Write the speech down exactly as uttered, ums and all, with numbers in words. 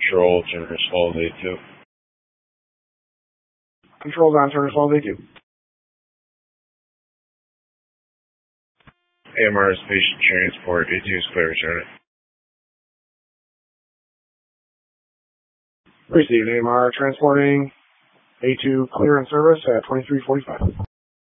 Control, Turner Falls A two. Controls on Turner Falls A two. A M R is patient transport. A two is clear, return it. Received. A M R transporting A two clear in service at twenty-three forty-five.